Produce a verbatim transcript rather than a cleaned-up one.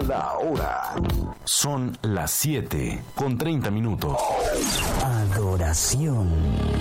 la hora. Son las siete con treinta minutos. Adoración.